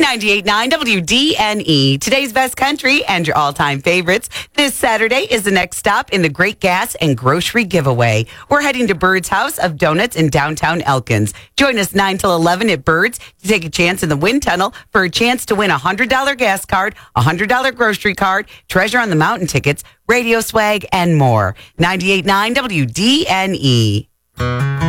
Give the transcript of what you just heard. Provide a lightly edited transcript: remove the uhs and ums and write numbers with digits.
98.9 WDNE, today's best country and your all-time favorites. This Saturday is the next stop in the Great Gas and Grocery Giveaway. We're heading to Bird's House of Donuts in downtown Elkins. Join us 9 till 11 at Bird's to take a chance in the wind tunnel for a chance to win a $100 gas card, a $100 grocery card, Treasure on the Mountain tickets, radio swag, and more. 98.9 WDNE.